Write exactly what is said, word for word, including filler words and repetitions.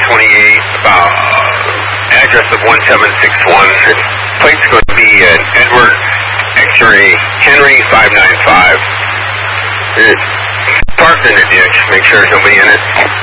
twenty-eight, about uh, address of one seven six one. Plate's going to be an Edward X-ray Henry five nine five. It's parked in the ditch. Make sure there's nobody in it.